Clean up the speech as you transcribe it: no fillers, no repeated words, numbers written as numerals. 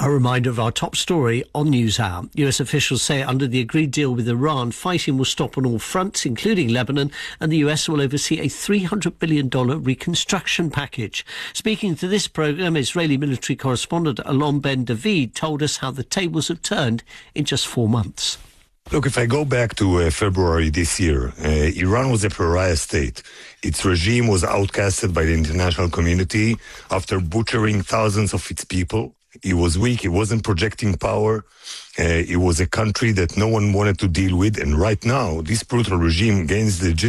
A reminder of our top story on NewsHour. US officials say under the agreed deal with Iran, fighting will stop on all fronts, including Lebanon, and the US will oversee a $300 billion reconstruction package. Speaking to this programme, Israeli military correspondent Alon Ben David told us how the tables have turned in just 4 months. Look, if I go back to February this year, Iran was a pariah state. Its regime was outcasted by the international community after butchering thousands of its people. It was weak. It wasn't projecting power. It was a country that no one wanted to deal with. And right now, this brutal regime gains